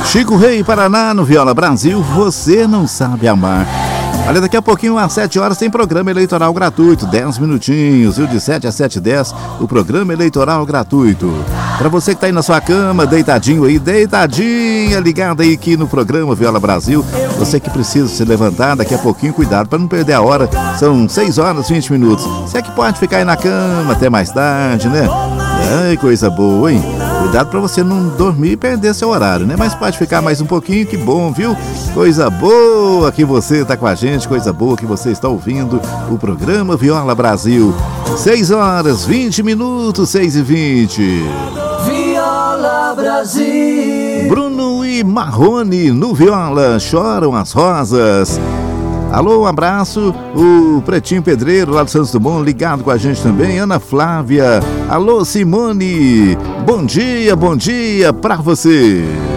Chico Rei, Paraná, no Viola Brasil, você não sabe amar. Olha, daqui a pouquinho, às 7 horas, tem programa eleitoral gratuito, 10 minutinhos, viu? De 7 a 7h10, o programa eleitoral gratuito. Pra você que tá aí na sua cama, deitadinho aí, deitadinha, ligado aí aqui no programa Viola Brasil. Você que precisa se levantar daqui a pouquinho, cuidado pra não perder a hora. São 6 horas e 20 minutos. Você é que pode ficar aí na cama até mais tarde, né? Ai, coisa boa, hein? Cuidado pra você não dormir e perder seu horário, né? Mas pode ficar mais um pouquinho, que bom, viu? Coisa boa que você tá com a gente, coisa boa que você está ouvindo o programa Viola Brasil. 6 horas, 20 minutos, 6h20. Viola Brasil. Bruno e Marrone no Viola, choram as rosas. Alô, um abraço, o Pretinho Pedreiro lá do Santos Dumont, ligado com a gente também, Ana Flávia. Alô, Simone, bom dia pra você.